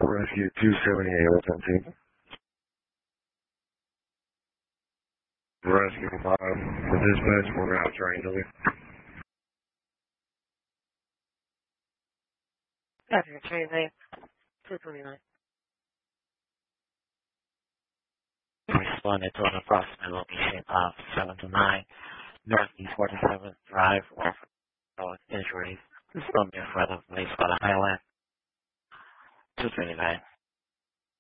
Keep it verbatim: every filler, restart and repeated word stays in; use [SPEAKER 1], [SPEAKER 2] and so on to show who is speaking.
[SPEAKER 1] Rescue two seventy-eight, what's on team? Rescue five, the dispatch, we're out triangulating.
[SPEAKER 2] Rescue Tuesday, two twenty-nine. Responded to an approximate location of seven to nine Northeast forty-seventh Drive, Orford, injuries. This is from your further place for the Highland, two twenty-nine.